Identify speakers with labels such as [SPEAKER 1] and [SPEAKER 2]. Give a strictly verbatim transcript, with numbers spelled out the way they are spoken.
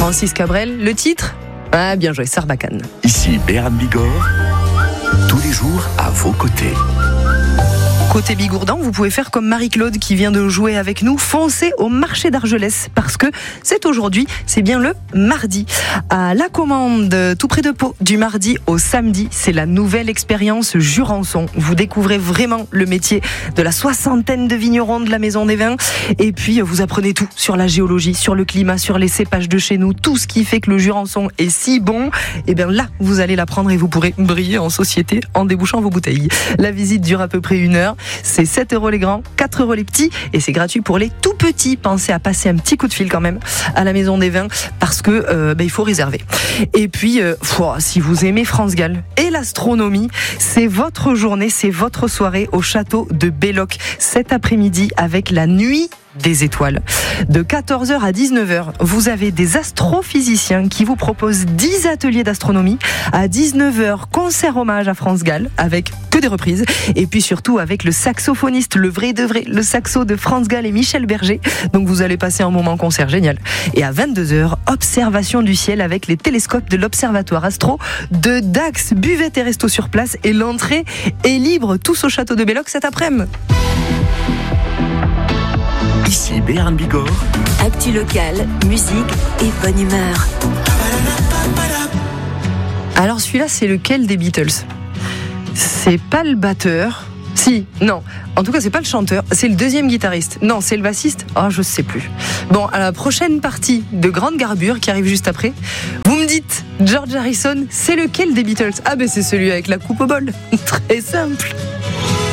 [SPEAKER 1] Francis Cabrel, le titre ? Ah, bien joué, Sarbacane.
[SPEAKER 2] Ici Béran Bigorre, tous les jours à vos côtés.
[SPEAKER 1] Côté Bigourdan, vous pouvez faire comme Marie-Claude qui vient de jouer avec nous. Foncez au marché d'Argelès parce que c'est aujourd'hui, c'est bien le mardi. À la commande, tout près de Pau, du mardi au samedi, c'est la nouvelle expérience Jurançon. Vous découvrez vraiment le métier de la soixantaine de vignerons de la Maison des Vins. Et puis, vous apprenez tout sur la géologie, sur le climat, sur les cépages de chez nous, tout ce qui fait que le Jurançon est si bon. Et bien là, vous allez l'apprendre et vous pourrez briller en société en débouchant vos bouteilles. La visite dure à peu près une heure. C'est sept euros les grands, quatre euros les petits et c'est gratuit pour les tout petits. Pensez à passer un petit coup de fil quand même à la Maison des Vins parce que euh, ben, il faut réserver. Et puis, euh, pfouah, si vous aimez France Gall et l'astronomie, c'est votre journée, c'est votre soirée au château de Belloc cet après-midi avec la nuit des étoiles. De quatorze heures à dix-neuf heures, vous avez des astrophysiciens qui vous proposent dix ateliers d'astronomie. À dix-neuf heures, concert hommage à France Gall avec que des reprises. Et puis surtout avec le saxophoniste, le vrai de vrai, le saxo de France Gall et Michel Berger. Donc vous allez passer un moment concert génial. Et à vingt-deux heures, observation du ciel avec les télescopes de l'Observatoire Astro de Dax. Buvette et resto sur place et l'entrée est libre. Tous au château de Belloc cet après-midi.
[SPEAKER 2] Ici Béran Bigorre.
[SPEAKER 3] Actu locale, musique et bonne humeur.
[SPEAKER 1] Alors celui-là, c'est lequel des Beatles ? C'est pas le batteur. Si, non. En tout cas, c'est pas le chanteur. C'est le deuxième guitariste. Non, c'est le bassiste. Oh, je sais plus. Bon, à la prochaine partie de Grande Garbure qui arrive juste après, vous me dites, George Harrison, c'est lequel des Beatles ? Ah ben c'est celui avec la coupe au bol. Très simple.